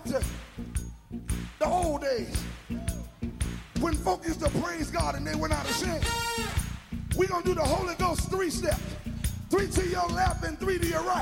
to the old days when folk used to praise God and they went out of sin. We're going to do the Holy Ghost 3 steps. 3 to your left and 3 to your right.